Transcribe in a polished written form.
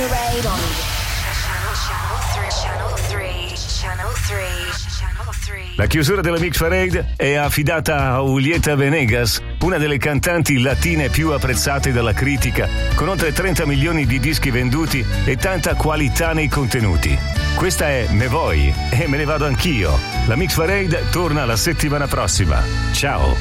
Parade on Channel 3. La chiusura della Mix Parade è affidata a Julieta Venegas, una delle cantanti latine più apprezzate dalla critica, con oltre 30 milioni di dischi venduti e tanta qualità nei contenuti. Questa è Me Voy e me ne vado anch'io. La Mix Parade torna la settimana prossima. Ciao!